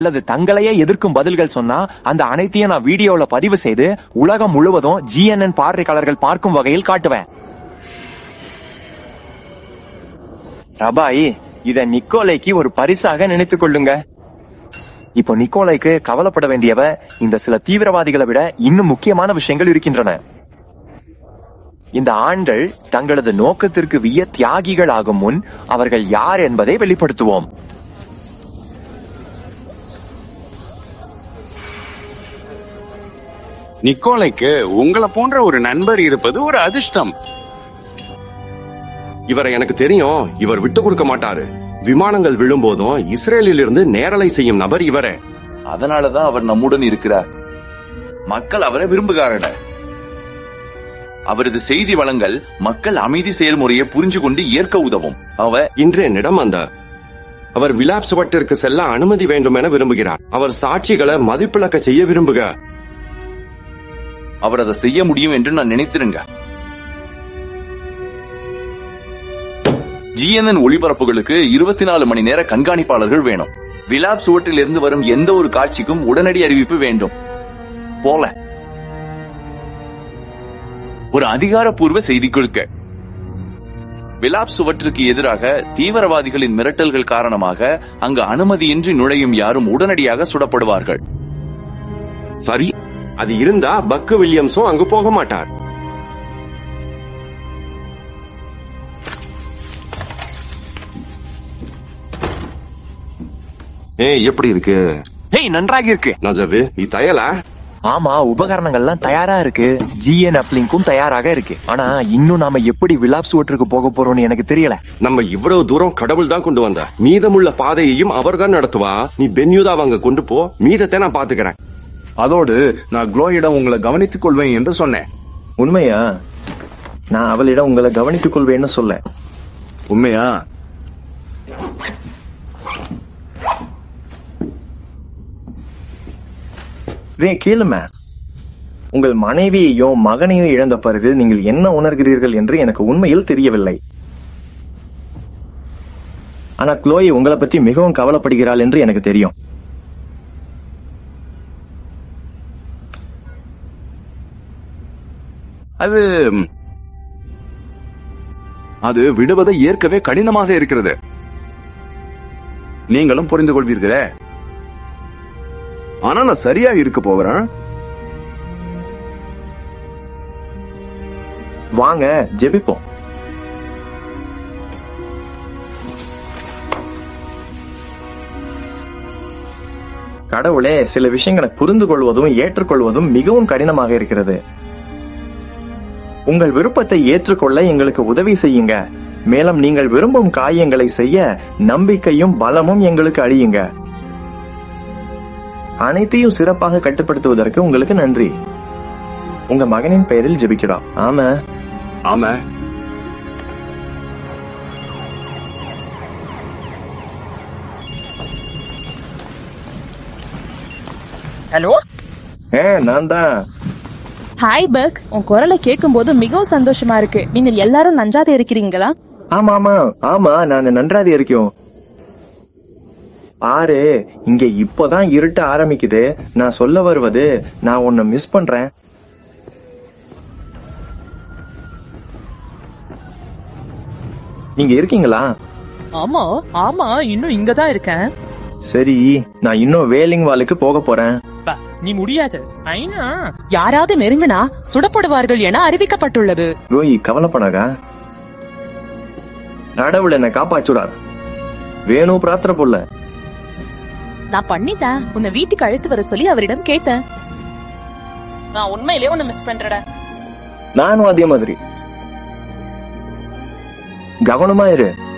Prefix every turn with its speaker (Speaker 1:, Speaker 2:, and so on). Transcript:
Speaker 1: அல்லது தங்களையே எதிர்க்கும் பதில்கள் சொன்னா அந்த அனைத்தையும் நான் வீடியோல பதிவு செய்து உலகம் முழுவதும் GNN பார்வையாளர்கள் பார்க்கும் வகையில் காட்டுவேன். ரபாய், இத நிக்கோலைக்கு ஒரு பரிசாக நினைத்துக் கொள்ளுங்க. இப்போ நிக்கோலைக்கு கவலைப்பட வேண்டியவ இந்த சில தீவிரவாதிகளை விட இன்னும் முக்கியமான விஷயங்கள் இருக்கின்றன. இந்த ஆண்கள் தங்களது நோக்கத்திற்கு விய தியாகிகள் ஆகும் முன் அவர்கள் யார் என்பதை வெளிப்படுத்துவோம்.
Speaker 2: நிக்கோலைக்கு உங்களை போன்ற ஒரு நண்பர் இருப்பது ஒரு அதிர்ஷ்டம்.
Speaker 3: இவரை எனக்கு தெரியும். இவர் விட்டு கொடுக்க மாட்டாரு. விமானங்கள் விழும்போதும் இஸ்ரேலில் இருந்து நேரலை செய்யும் நபர் இவரே.
Speaker 4: அதனாலதான் அவர் நம்முடன் இருக்கிறார். மக்கள் அவரை விரும்புகிறார்கள். அவரது செய்தி வளங்கள் மக்கள் அமைதி செயல்முறையை புரிஞ்சு கொண்டு ஏற்க உதவும்.
Speaker 3: இன்று என்னிடம் அவர் விலாப் சுவட்டிற்கு செல்ல அனுமதி வேண்டும் என விரும்புகிறார். அவர் சாட்சிகளை மதிப்பிழக்க செய்ய விரும்புக.
Speaker 4: அவர் அதை செய்ய முடியும் என்று நான் நினைத்திருங்க. GNN ஒளிபரப்புகளுக்கு 24 மணி நேர கண்காணிப்பாளர்கள் வேணும். விலாப் சுவற்றில் இருந்து வரும் எந்த ஒரு காட்சிக்கும் உடனடி அறிவிப்பு வேண்டும். போல ஒரு அதிகாரப்பூர்வ செய்தி கொடுக்க. விலாப் சுவற்றுக்கு எதிராக தீவிரவாதிகளின் மிரட்டல்கள் காரணமாக அங்கு அனுமதியின்றி நுழையும் யாரும் உடனடியாக சுடப்படுவார்கள்.
Speaker 3: சரி, அது இருந்தா பக்கு வில்லியம்ஸும் அங்கு போக மாட்டார். எப்படி இருக்கு?
Speaker 1: நன்றாக இருக்கு.
Speaker 3: நஜவு, தயாரா?
Speaker 1: ஆமா, உபகரணங்கள்லாம் தயாரா இருக்கு. GN அப்லிங்கும் தயாராக இருக்கு. ஆனா இன்னும் நாம எப்படி விலாப் சுவற்றுக்கு போக போறோம்னு எனக்கு தெரியல.
Speaker 3: நம்ம இவ்வளவு தூரம் கடவுள் தான் கொண்டு வந்த. மீதமுள்ள பாதையையும் அவர் தான் நடத்துவா. நீ பென்யூதா அங்க கொண்டு போ, மீதத்தை நான் பாத்துக்கிறேன்.
Speaker 5: அதோடு நான் க்ளோயிடம் உங்களை கவனித்துக் கொள்வேன் என்று சொன்னேன்.
Speaker 1: உண்மையா? நான் அவளிடம் உங்களை கவனித்துக் கொள்வேன்னு சொல்ல.
Speaker 5: உண்மையா?
Speaker 1: கேளுமே, உங்கள் மனைவியையும் மகனையும் இழந்த பிறகு நீங்கள் என்ன உணர்கிறீர்கள் என்று எனக்கு உண்மையில் தெரியவில்லை. ஆனா க்ளோயி உங்களை பத்தி மிகவும் கவலைப்படுகிறாள் என்று எனக்கு தெரியும்.
Speaker 5: அது விடுவதை ஏற்கவே கடினமாக இருக்கிறது. நீங்களும் புரிந்து கொள்வீர்களே. ஆனா நான் சரியா இருக்க போகிறேன்.
Speaker 1: வாங்க ஜெபிப்போம். கடவுளே, சில விஷயங்களை புரிந்து கொள்வதும் ஏற்றுக்கொள்வதும் மிகவும் கடினமாக இருக்கிறது. உங்கள் விருப்பத்தை ஏற்றுக்கொள்ள எங்களுக்கு உதவி செய்யுங்க. மேலும் நீங்கள் விரும்பும் காரியங்களை செய்ய நம்பிக்கையும் பலமும் எங்களுக்கு அளியுங்க. அனைத்தையும் சிறப்பாக கட்டுப்படுத்துவதற்கு உங்களுக்கு நன்றி. உங்க மகனின் பெயரில் ஜெபிக்கிறோம். ஆமா
Speaker 5: ஆமா.
Speaker 6: ஹலோ,
Speaker 1: நான் தான்.
Speaker 6: ஹாய் பக், உன் குரலை கேட்கும் போது மிகவும் சந்தோஷமா இருக்கு. நீங்கள் எல்லாரும் நன்றாக இருக்கிறீங்களா?
Speaker 1: ஆமா ஆமா ஆமா, நான் நன்றாக இருக்கோம். ஆறு, இங்க இப்பதான் இருட்ட ஆரம்பிக்குது. நான் சொல்ல வருவது, நான் உன்னை மிஸ் பண்றேன். நீங்க இருக்கீங்களா?
Speaker 6: ஆமா ஆமா, இன்னும் இங்கதான் இருக்கேன்.
Speaker 1: சரி, நான் இன்னும் வேலிங் வாலுக்கு போக போறேன்.
Speaker 6: நீ முடியாது. யாராவது நெருங்கினா சுடப்படுவார்கள் என அறிவிக்கப்பட்டுள்ளது.
Speaker 1: கோயி, கவலைப்படாதா. கடவுள் என்ன காப்பாச்சுடார். வேணும் பிரார்த்தனை போல.
Speaker 6: நான் பண்ணிட்டேன். உன்னை வீட்டுக்கு அழைத்து வர சொல்லி அவரிடம் கேட்டேன். நான் உண்மையிலேயே உன்னை மிஸ் பண்றேன்.
Speaker 1: நானும் அதே மாதிரி. கவனமா இரு.